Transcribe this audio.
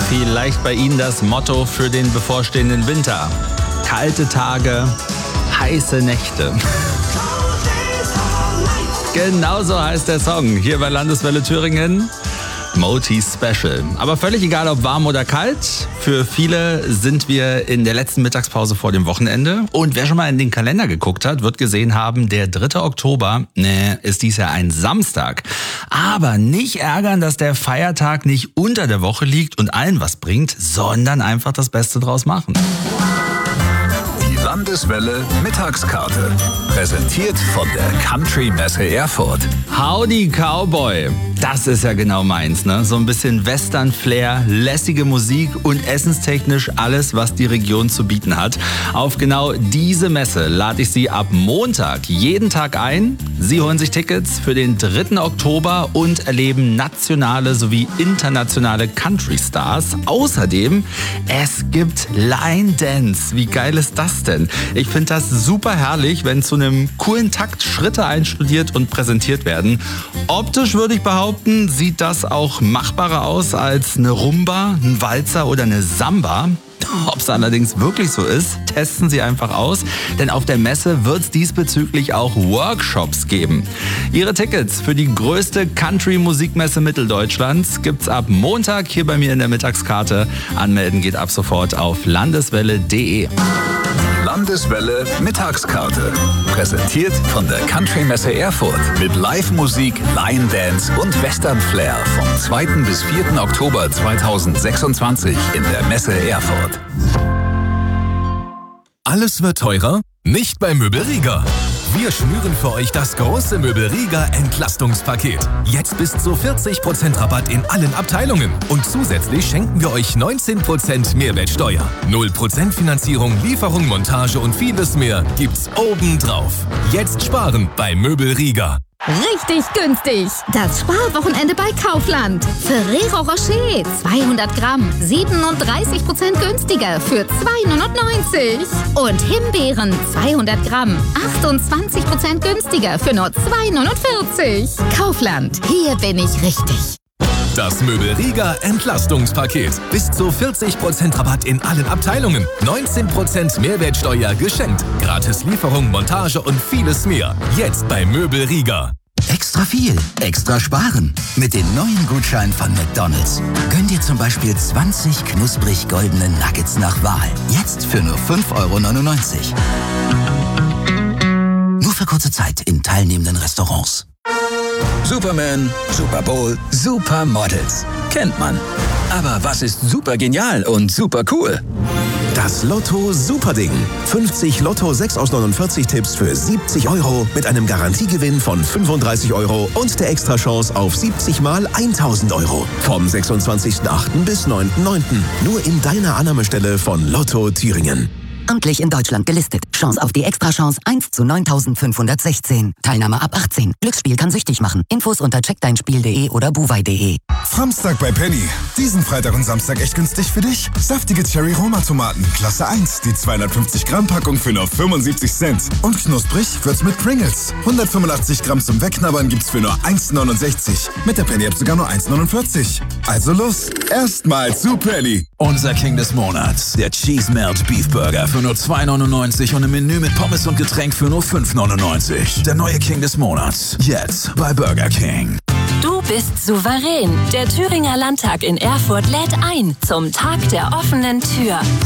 Vielleicht bei Ihnen das Motto für den bevorstehenden Winter. Kalte Tage, heiße Nächte. Genauso heißt der Song hier bei Landeswelle Thüringen. Moti Special. Aber völlig egal, ob warm oder kalt. Für viele sind wir in der letzten Mittagspause vor dem Wochenende. Und wer schon mal in den Kalender geguckt hat, wird gesehen haben, der 3. Oktober ist dies Jahr ein Samstag. Aber nicht ärgern, dass der Feiertag nicht unter der Woche liegt und allen was bringt, sondern einfach das Beste draus machen. Die Landeswelle Mittagskarte. Präsentiert von der Country Messe Erfurt. Howdy Cowboy. Das ist ja genau meins, ne? So ein bisschen Western-Flair, lässige Musik und essenstechnisch alles, was die Region zu bieten hat. Auf genau diese Messe lade ich Sie ab Montag jeden Tag ein. Sie holen sich Tickets für den 3. Oktober und erleben nationale sowie internationale Country-Stars. Außerdem, es gibt Line Dance. Wie geil ist das denn? Ich finde das super herrlich, wenn zu einem coolen Takt Schritte einstudiert und präsentiert werden. Optisch würde ich behaupten, sieht das auch machbarer aus als eine Rumba, ein Walzer oder eine Samba. Ob es allerdings wirklich so ist, testen Sie einfach aus, denn auf der Messe wird es diesbezüglich auch Workshops geben. Ihre Tickets für die größte Country-Musikmesse Mitteldeutschlands gibt's ab Montag hier bei mir in der Mittagskarte. Anmelden geht ab sofort auf landeswelle.de. Landeswelle Mittagskarte. Präsentiert von der Country Messe Erfurt. Mit Live-Musik, Line Dance und Western Flair vom 2. bis 4. Oktober 2026 in der Messe Erfurt. Alles wird teurer? Nicht bei Möbel Rieger. Wir schnüren für euch das große Möbel Rieger Entlastungspaket. Jetzt bis zu 40% Rabatt in allen Abteilungen. Und zusätzlich schenken wir euch 19% Mehrwertsteuer. 0% Finanzierung, Lieferung, Montage und vieles mehr gibt's obendrauf. Jetzt sparen bei Möbel Rieger. Richtig günstig! Das Sparwochenende bei Kaufland. Ferrero Rocher 200 Gramm 37% günstiger für 2,99 €. Und Himbeeren 200 Gramm 28% günstiger für nur 2,49 €. Kaufland, hier bin ich richtig. Das Möbel Rieger Entlastungspaket. Bis zu 40% Rabatt in allen Abteilungen. 19% Mehrwertsteuer geschenkt. Gratis Lieferung, Montage und vieles mehr. Jetzt bei Möbel Rieger. Extra viel, extra sparen. Mit den neuen Gutscheinen von McDonald's. Gönn dir zum Beispiel 20 knusprig goldene Nuggets nach Wahl. Jetzt für nur 5,99 €. Nur für kurze Zeit in teilnehmenden Restaurants. Superman, Super Bowl, Supermodels. Kennt man. Aber was ist super genial und super cool? Das Lotto Superding. 50 Lotto 6 aus 49 Tipps für 70 € mit einem Garantiegewinn von 35 € und der Extrachance auf 70 mal 1.000 €. Vom 26.08. bis 9.09. Nur in deiner Annahmestelle von Lotto Thüringen. Amtlich in Deutschland gelistet. Chance auf die Extrachance 1 zu 9.516. Teilnahme ab 18. Glücksspiel kann süchtig machen. Infos unter checkdeinspiel.de oder buwei.de. Samstag bei Penny. Diesen Freitag und Samstag echt günstig für dich? Saftige Cherry-Roma-Tomaten, Klasse 1. Die 250 Gramm Packung für nur 75 Cent. Und knusprig wird's mit Pringles. 185 Gramm zum Wegknabbern gibt's für nur 1,69. Mit der Penny-App sogar nur 1,49. Also los, erstmal zu Penny. Unser King des Monats, der Cheese Melt Beef Burger für nur 2,99 € und im Menü mit Pommes und Getränk für nur 5,99 €. Der neue King des Monats, jetzt bei Burger King. Du bist souverän. Der Thüringer Landtag in Erfurt lädt ein zum Tag der offenen Tür.